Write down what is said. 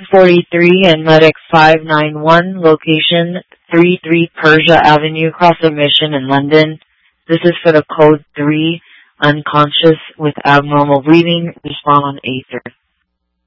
143 and Medic 591, location 33 Persia Avenue, Cross Mission in London. This is for the code 3, unconscious with abnormal breathing. Respond on Aether.